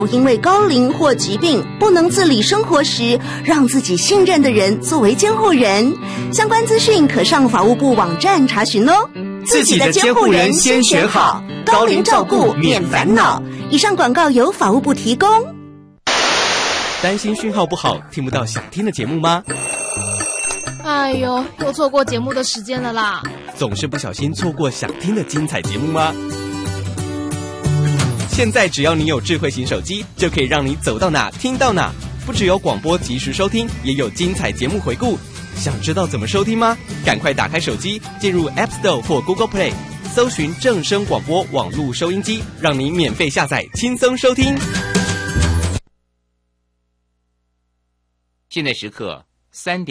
因为高龄或疾病不能自理生活时，让自己信任的人作为监护人。相关资讯可上法务部网站查询哦。 自己的监护人先选好，高龄照顾免烦恼。 以上广告由法务部提供。 担心讯号不好，听不到想听的节目吗？ 哎呦，又错过节目的时间了啦！ 总是不小心错过想听的精彩节目吗？现在只要你有智慧型手机，就可以让你走到哪听到哪。不只有广播及时收听，也有精彩节目回顾。想知道怎么收听吗？赶快打开手机，进入 App Store 或 Google Play， 搜寻正声广播网络收音机，让你免费下载，轻松收听。 现在时刻3点。